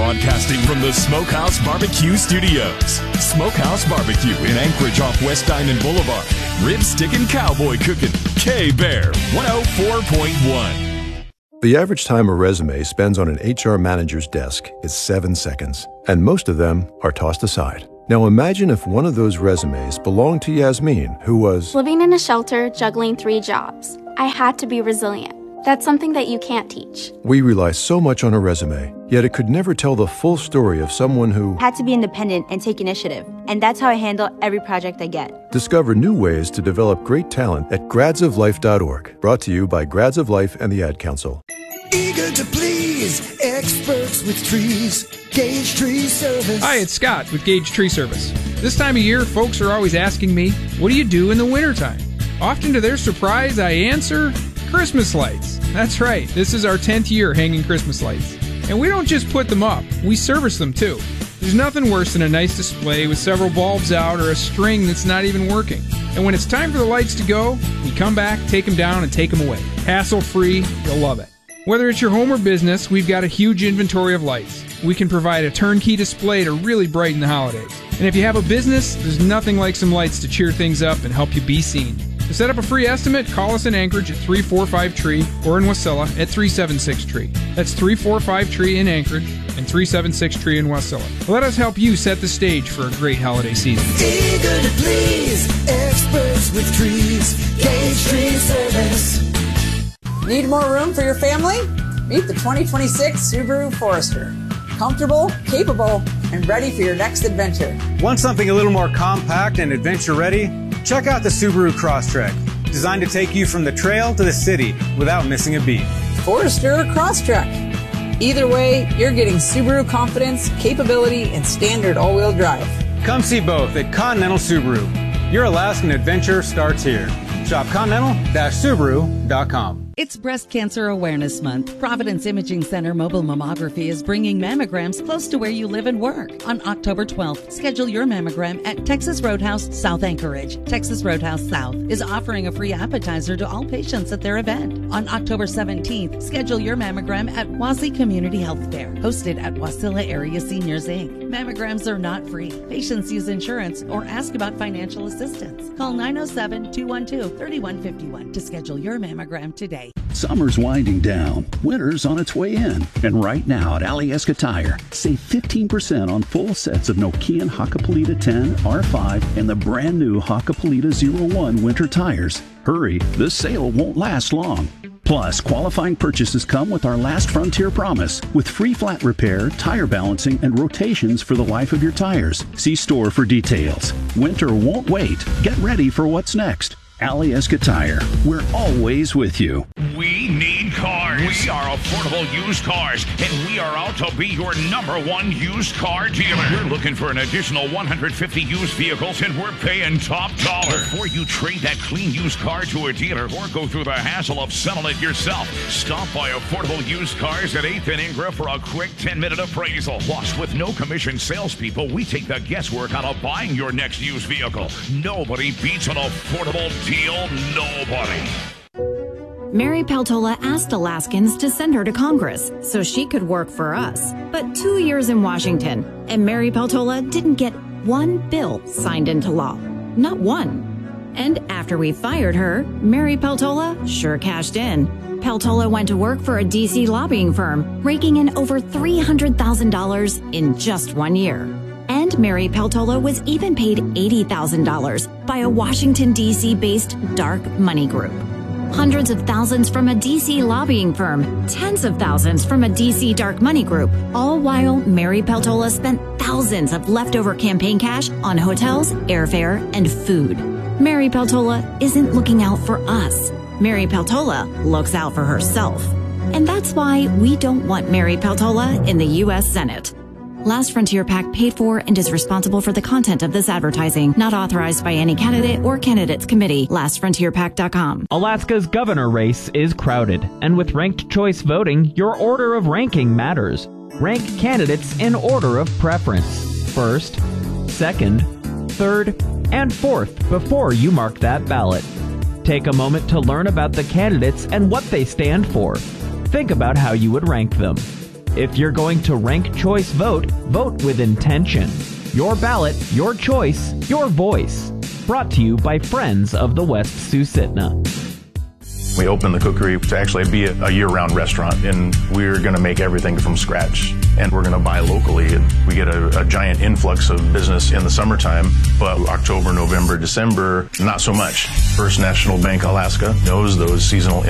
Broadcasting from the Smokehouse Barbecue Studios. Smokehouse Barbecue in Anchorage off West Diamond Boulevard. Rib stickin' cowboy cooking. K-Bear 104.1. The average time a resume spends on an HR manager's desk is 7 seconds, and most of them are tossed aside. Now imagine if one of those resumes belonged to Yasmin, who was living in a shelter, juggling 3 jobs. I had to be resilient. That's something that you can't teach. We rely so much on a resume, yet it could never tell the full story of someone who had to be independent and take initiative. And that's how I handle every project I get. Discover new ways to develop great talent at gradsoflife.org. Brought to you by Grads of Life and the Ad Council. Eager to please, experts with trees, Gage Tree Service. Hi, it's Scott with Gage Tree Service. This time of year, folks are always asking me, what do you do in the wintertime? Often to their surprise, I answer, Christmas lights. That's right, this is our 10th year hanging Christmas lights. And we don't just put them up, we service them too. There's nothing worse than a nice display with several bulbs out or a string that's not even working. And when it's time for the lights to go, we come back, take them down, and take them away. Hassle-free, you'll love it. Whether it's your home or business, we've got a huge inventory of lights. We can provide a turnkey display to really brighten the holidays. And if you have a business, there's nothing like some lights to cheer things up and help you be seen. To set up a free estimate, call us in Anchorage at 345-TREE or in Wasilla at 376-TREE. That's 345-TREE in Anchorage and 376-TREE in Wasilla. Let us help you set the stage for a great holiday season. Eager to please, experts with trees, Gage Tree Service. Need more room for your family? Meet the 2026 Subaru Forester. Comfortable, capable, and ready for your next adventure. Want something a little more compact and adventure ready? Check out the Subaru Crosstrek, designed to take you from the trail to the city without missing a beat. Forester or Crosstrek. Either way, you're getting Subaru confidence, capability, and standard all-wheel drive. Come see both at Continental Subaru. Your Alaskan adventure starts here. Shop continental-subaru.com. It's Breast Cancer Awareness Month. Providence Imaging Center Mobile Mammography is bringing mammograms close to where you live and work. On October 12th, schedule your mammogram at Texas Roadhouse South Anchorage. Texas Roadhouse South is offering a free appetizer to all patients at their event. On October 17th, schedule your mammogram at Wausee Community Health Fair, hosted at Wasilla Area Seniors Inc. Mammograms are not free. Patients use insurance or ask about financial assistance. Call 907-212-3151 to schedule your mammogram today. Summer's winding down. Winter's on its way in. And right now at Alyeska Tire, save 15% on full sets of Nokian Hakkapeliitta 10, R5, and the brand new Hakkapeliitta 01 winter tires. Hurry, this sale won't last long. Plus, qualifying purchases come with our Last Frontier promise, with free flat repair, tire balancing, and rotations for the life of your tires. See store for details. Winter won't wait. Get ready for what's next. Alyeska Tire, we're always with you. We need cars. We are Affordable Used Cars, and we are out to be your #1 used car dealer. We're looking for an additional 150 used vehicles, and we're paying top dollar. Before you trade that clean used car to a dealer or go through the hassle of selling it yourself, stop by Affordable Used Cars at 8th and Ingra for a quick 10-minute appraisal. Plus, with no commission salespeople, we take the guesswork out of buying your next used vehicle. Nobody beats an affordable deal. Nobody. Mary Peltola asked Alaskans to send her to Congress so she could work for us. But 2 years in Washington, and Mary Peltola didn't get one bill signed into law. Not one. And after we fired her, Mary Peltola sure cashed in. Peltola went to work for a D.C. lobbying firm, raking in over $300,000 in just 1 year. And Mary Peltola was even paid $80,000 by a Washington, D.C.-based dark money group. Hundreds of thousands from a D.C. lobbying firm, tens of thousands from a D.C. dark money group, all while Mary Peltola spent thousands of leftover campaign cash on hotels, airfare, and food. Mary Peltola isn't looking out for us. Mary Peltola looks out for herself. And that's why we don't want Mary Peltola in the U.S. Senate. Last Frontier PAC paid for and is responsible for the content of this advertising, not authorized by any candidate or candidates committee. LastFrontierPAC.com. Alaska's governor race is crowded, and with ranked choice voting, your order of ranking matters. Rank candidates in order of preference. First, second, third, and fourth before you mark that ballot. Take a moment to learn about the candidates and what they stand for. Think about how you would rank them. If you're going to rank choice vote, vote with intention. Your ballot, your choice, your voice. Brought to you by Friends of the West Susitna. We opened the cookery to actually be a year-round restaurant, and we're going to make everything from scratch, and we're going to buy locally. And we get a giant influx of business in the summertime, but October, November, December, not so much. First National Bank Alaska knows those seasonal